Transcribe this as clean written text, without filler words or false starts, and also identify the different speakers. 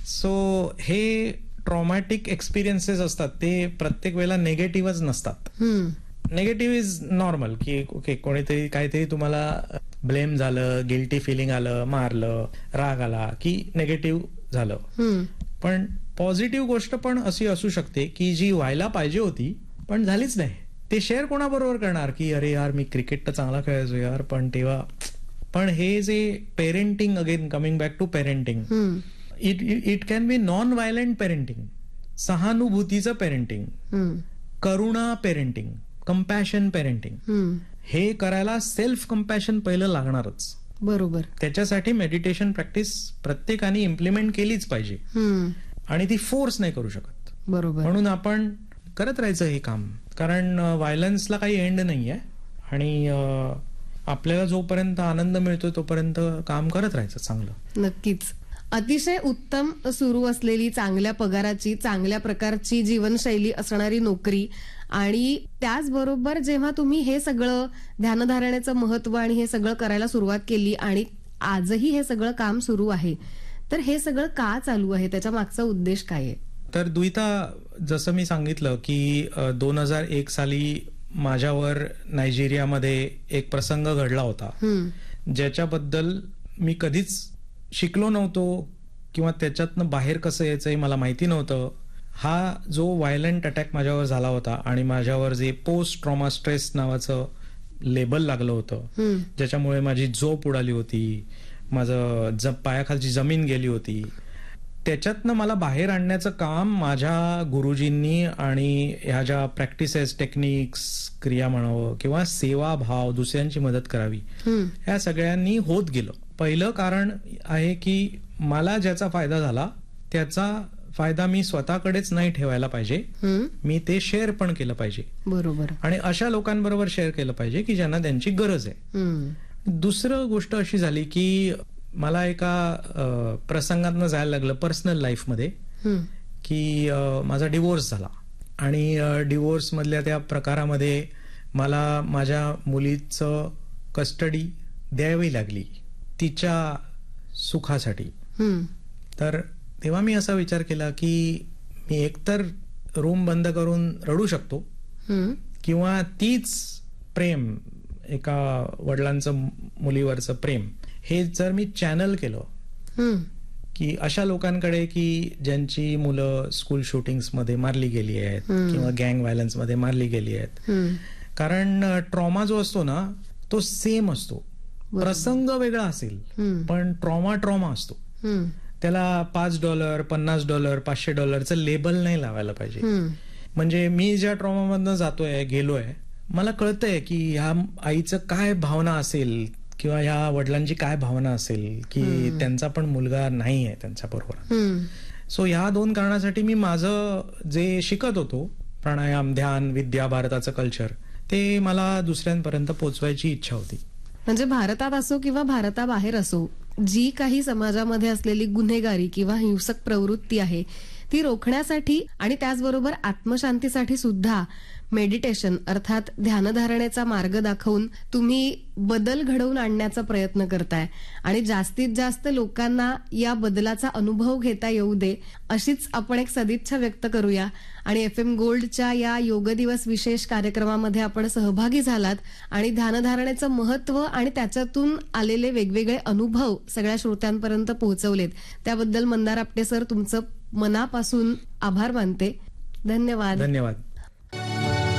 Speaker 1: So हे traumatic experiences असतात ते प्रत्येक वेळेला नेगेटिव्हच नसतात. नेगेटिव्ह इज नॉर्मल, की ओके कोणीतरी काहीतरी तुम्हाला ब्लेम झालं, गिल्टी फिलिंग आलं, मारलं, राग आला की नेगेटिव्ह झालं. पण पॉझिटिव्ह गोष्ट पण अशी असू शकते की जी व्हायला पाहिजे होती पण झालीच नाही. ते शेअर कोणाबरोबर करणार की अरे यार मी क्रिकेट तर चांगला खेळायचो यार, पण तेव्हा. पण हे जे parenting, again coming back to parenting, it can be non violent parenting, सहानुभूतीचं parenting, Karuna parenting, compassion parenting. हे करायला सेल्फ कंपॅशन पहिलं लागणारच.
Speaker 2: बरोबर.
Speaker 1: त्याच्यासाठी मेडिटेशन प्रॅक्टिस प्रत्येकाने इम्प्लिमेंट केलीच पाहिजे आणि ती फोर्स नाही करू शकत.
Speaker 2: बरोबर.
Speaker 1: म्हणून आपण करत राहायचं हे काम, कारण व्हायलन्सला काही एंड नाहीये आणि आपल्याला जोपर्यंत आनंद मिळतोय तोपर्यंत काम करत राहायचं चांगलं.
Speaker 2: नक्कीच. अतिशय उत्तम सुरू असलेली, चांगल्या पगाराची, चांगल्या प्रकारची जीवनशैली असणारी नोकरी, आणि त्याचबरोबर जेव्हा तुम्ही हे सगळं ध्यानधारणेचं महत्व आणि हे सगळं करायला सुरुवात केली आणि आजही हे सगळं काम सुरू आहे, तर हे सगळं का चालू आहे? त्याच्या मागचा उद्देश काय आहे?
Speaker 1: तर द्विता, जसं मी सांगितलं की 2001 साली माझ्यावर नायजेरियामध्ये एक प्रसंग घडला होता ज्याच्याबद्दल मी कधीच शिकलो नव्हतो किंवा त्याच्यातनं बाहेर कसं यायचंय मला माहिती नव्हतं. हा जो व्हायलंट अटॅक माझ्यावर झाला होता आणि माझ्यावर जे पोस्ट ट्रॉमा स्ट्रेस नावाचं लेबल लागलं होतं, ज्याच्यामुळे माझी झोप उडाली होती, माझं पायाखालची जमीन गेली होती, त्याच्यातनं मला बाहेर आणण्याचं काम माझ्या गुरुजींनी आणि ह्या ज्या प्रॅक्टिसेस, टेक्निक्स, क्रिया म्हणावं किंवा सेवाभाव, दुसऱ्यांची मदत करावी, ह्या सगळ्यांनी होत गेलं. पहिलं कारण आहे की मला ज्याचा फायदा झाला त्याचा फायदा मी स्वतःकडेच नाही ठेवायला पाहिजे, मी ते शेअर पण केलं पाहिजे.
Speaker 2: बरोबर.
Speaker 1: आणि अशा लोकांबरोबर शेअर केलं पाहिजे की ज्यांना त्यांची गरज आहे. दुसरं गोष्ट अशी झाली की मला एका प्रसंगातनं जायला लागलं पर्सनल लाईफमध्ये की माझा डिवोर्स झाला आणि डिवोर्स मधल्या त्या प्रकारामध्ये मला माझ्या मुलीचं कस्टडी द्यावी लागली तिच्या सुखासाठी. तर तेव्हा मी असा विचार केला की मी एकतर रूम बंद करून रडू शकतो किंवा तीच प्रेम, एका वडिलांचं मुलीवरचं प्रेम, हे जर मी चॅनल केलं की अशा लोकांकडे की ज्यांची मुलं स्कूल शूटिंग्स मध्ये मारली गेली आहेत किंवा गँग व्हायलन्स मध्ये मारली गेली आहेत. कारण ट्रॉमा जो असतो ना तो सेम असतो, प्रसंग वेगळा असेल पण ट्रॉमा असतो. त्याला $5, $50, $500 लेबल नाही लावायला पाहिजे. म्हणजे मी ज्या ट्रॉमामधनं जातोय, गेलोय, मला कळतंय की ह्या आईचं काय भावना असेल किंवा ह्या वडिलांची काय भावना असेल की त्यांचा पण मुलगा नाही आहे त्यांच्या बरोबर. सो ह्या दोन कारणासाठी मी माझं जे शिकत होतो, प्राणायाम, ध्यान, विद्या, भारताचं कल्चर, ते मला दुसऱ्यांपर्यंत पोहोचवायची इच्छा होती.
Speaker 2: म्हणजे भारतात असो किंवा भारताबाहेर असो, जी काही समाजामध्ये असलेली गुन्हेगारी किंवा हिंसक प्रवृत्ती आहे ती रोखण्यासाठी आणि त्याचबरोबर आत्मशांतीसाठी सुद्धा मेडिटेशन अर्थात ध्यानधारणेचा मार्ग दाखवून तुम्ही बदल घडवून आणण्याचा प्रयत्न करताय आणि जास्तीत जास्त लोकांना या बदलाचा अनुभव घेता येऊ दे, अशीच आपण एक सदिच्छा व्यक्त करूया. आणि FM गोल्डच्या या योग दिवस विशेष कार्यक्रमामध्ये आपण सहभागी झालात आणि ध्यानधारणेचं महत्व आणि त्याच्यातून आलेले वेगवेगळे अनुभव सगळ्या श्रोत्यांपर्यंत पोहोचवलेत. त्याबद्दल मंदार आपटे सर, तुमचं मनापासून आभार मानते. धन्यवाद.
Speaker 1: धन्यवाद.